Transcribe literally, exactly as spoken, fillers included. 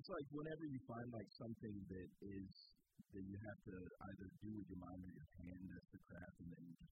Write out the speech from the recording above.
it's like whenever you find like something that is that you have to either do with your mind or your hand, that's the craft, and then